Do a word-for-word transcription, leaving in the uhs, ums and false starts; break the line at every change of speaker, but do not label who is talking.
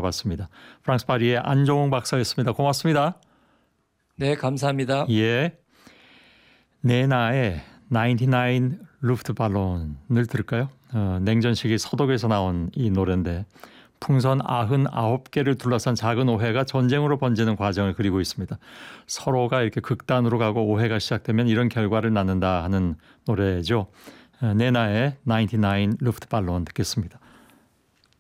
알아봤습니다. 프랑스 파리의 안종웅 박사였습니다. 고맙습니다.
네, 감사합니다.
예, 네나의 구십구 루프트발론을 들을까요? 어, 냉전 시기 서독에서 나온 이 노래인데 풍선 구십구 개를 둘러싼 작은 오해가 전쟁으로 번지는 과정을 그리고 있습니다. 서로가 이렇게 극단으로 가고 오해가 시작되면 이런 결과를 낳는다 하는 노래죠. 네나의 구십구 루프트발론 듣겠습니다.